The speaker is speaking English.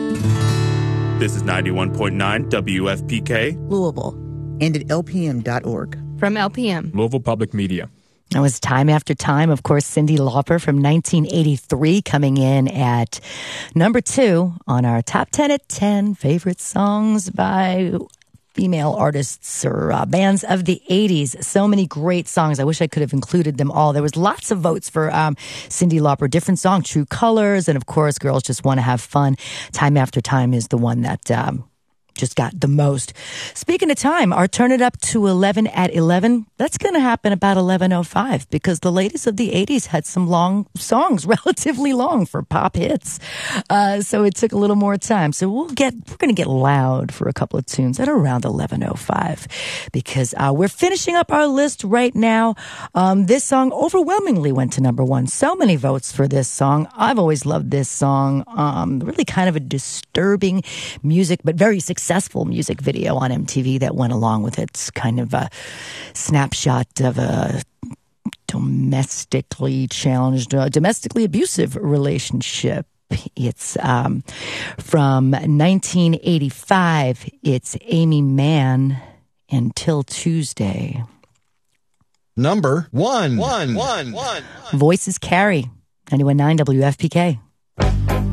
This is 91.9 WFPK. Louisville. And at lpm.org. From LPM. Louisville Public Media. That was Time After Time, of course, Cyndi Lauper from 1983 coming in at number 2 on our top 10 at 10 favorite songs by female artists or bands of the 80s. So many great songs. I wish I could have included them all. There was lots of votes for Cyndi Lauper. Different song, True Colors, and of course, Girls Just Want to Have Fun. Time After Time is the one that just got the most. Speaking of time, our Turn It Up to 11 at 11, that's going to happen about 11:05 because the ladies of the 80s had some long songs, relatively long for pop hits. So it took a little more time. So we're going to get loud for a couple of tunes at around 11:05 because we're finishing up our list right now. This song overwhelmingly went to number 1. So many votes for this song. I've always loved this song. Really kind of a disturbing music, but very successful music video on MTV that went along with it. It's kind of a snapshot of a domestically challenged, domestically abusive relationship. It's from 1985. It's Aimee Mann, Until Tuesday. Number 1. Voices Carry, 91.9 WFPK.